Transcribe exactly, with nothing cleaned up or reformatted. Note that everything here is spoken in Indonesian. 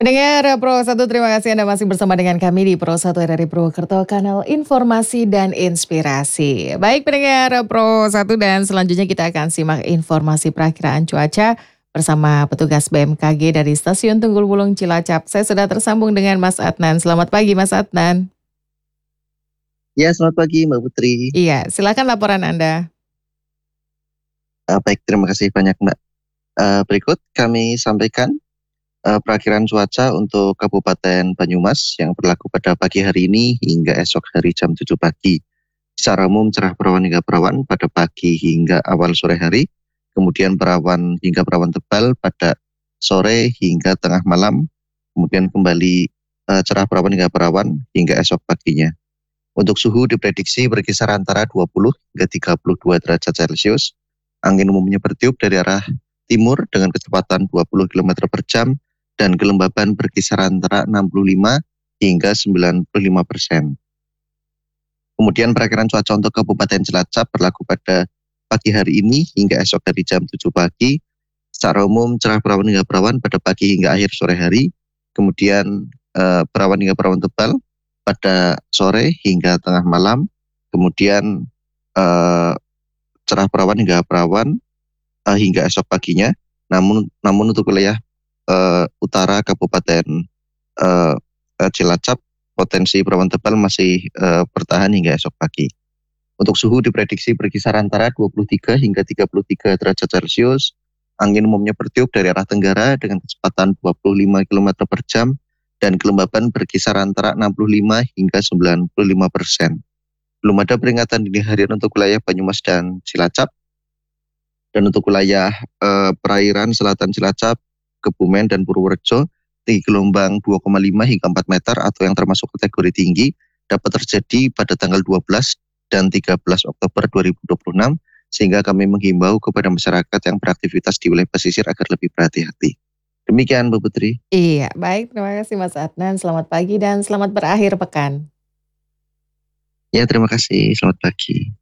Pendengar Pro satu, terima kasih Anda masih bersama dengan kami di Pro satu R R I Purwokerto, kanal informasi dan inspirasi. Baik pendengar Pro satu, dan selanjutnya kita akan simak informasi perakiraan cuaca bersama petugas B M K G dari Stasiun Tunggul Wulung Cilacap. Saya sudah tersambung dengan Mas Adnan. Selamat pagi Mas Adnan. Ya, selamat pagi Mbak Putri. Iya, silakan laporan Anda. Uh, baik, terima kasih banyak Mbak. Uh, berikut kami sampaikan uh, perakiraan cuaca untuk Kabupaten Banyumas yang berlaku pada pagi hari ini hingga esok hari jam tujuh pagi. Secara umum cerah berawan hingga berawan pada pagi hingga awal sore hari, kemudian berawan hingga berawan tebal pada sore hingga tengah malam, kemudian kembali uh, cerah berawan hingga berawan hingga esok paginya. Untuk suhu diprediksi berkisar antara dua puluh hingga tiga puluh dua derajat Celcius. Angin umumnya bertiup dari arah timur dengan kecepatan dua puluh kilometer per jam dan kelembaban berkisar antara enam puluh lima hingga sembilan puluh lima persen. Kemudian perakiraan cuaca untuk Kabupaten Cilacap berlaku pada pagi hari ini hingga esok hari jam tujuh pagi. Secara umum cerah berawan hingga berawan pada pagi hingga akhir sore hari. Kemudian eh, berawan hingga berawan tebal pada sore hingga tengah malam. Kemudian eh, cerah berawan hingga berawan uh, hingga esok paginya. Namun namun untuk wilayah uh, utara Kabupaten uh, Cilacap, potensi berawan tebal masih uh, bertahan hingga esok pagi. Untuk suhu diprediksi berkisar antara dua puluh tiga hingga tiga puluh tiga derajat Celcius. Angin umumnya bertiup dari arah tenggara dengan kecepatan dua puluh lima kilometer per jam dan kelembaban berkisar antara enam puluh lima hingga sembilan puluh lima persen. Belum ada peringatan dini harian untuk wilayah Banyumas dan Cilacap. Dan untuk wilayah eh, perairan selatan Cilacap, Kebumen dan Purworejo, tinggi gelombang dua koma lima hingga empat meter atau yang termasuk kategori tinggi dapat terjadi pada tanggal dua belas dan tiga belas Oktober dua ribu dua puluh enam, sehingga kami menghimbau kepada masyarakat yang beraktivitas di wilayah pesisir agar lebih berhati-hati. Demikian Bu Putri. Iya, baik, terima kasih Mas Adnan. Selamat pagi dan selamat berakhir pekan. Ya, terima kasih. Selamat pagi.